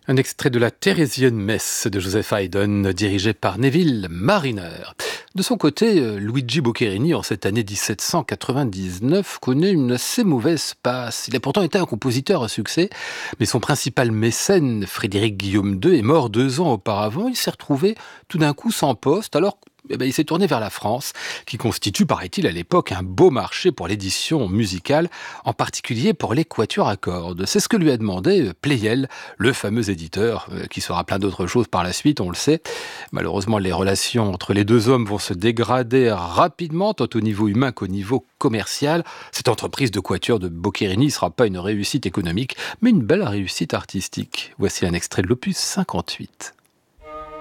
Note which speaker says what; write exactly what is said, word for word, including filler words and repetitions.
Speaker 1: Un extrait de la Thérésienne Messe de Joseph Haydn, dirigé par Neville Marriner. De son côté, euh, Luigi Boccherini, en cette année dix-sept cent quatre-vingt-dix-neuf, connaît une assez mauvaise passe. Il a pourtant été un compositeur à succès, mais son principal mécène, Frédéric Guillaume deux, est mort deux ans auparavant. Il s'est retrouvé tout d'un coup sans poste, alors eh ben, il s'est tourné vers la France, qui constitue, paraît-il, à l'époque, un beau marché pour l'édition musicale, en particulier pour les quatuors à cordes. C'est ce que lui a demandé euh, Pleyel, le fameux éditeur, euh, qui sera plein d'autres choses par la suite, on le sait. Malheureusement, les relations entre les deux hommes vont se dégrader rapidement, tant au niveau humain qu'au niveau commercial. Cette entreprise de quatuor de Boccherini ne sera pas une réussite économique, mais une belle réussite artistique. Voici un extrait de l'opus cinquante-huit.